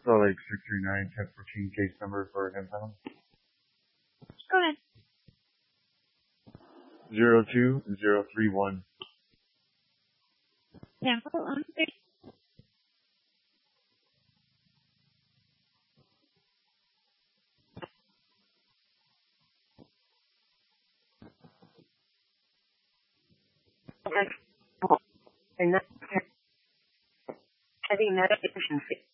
Salt Lake 639, 1014 case number for an impound. Go ahead. 02031. Tampa, and that's having that efficiency.